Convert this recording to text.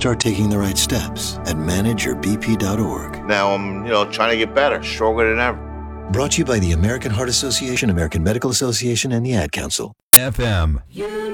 start taking the right steps at manageyourbp.org. Now I'm, trying to get better, stronger than ever. Brought to you by the American Heart Association, American Medical Association, and the Ad Council. FM.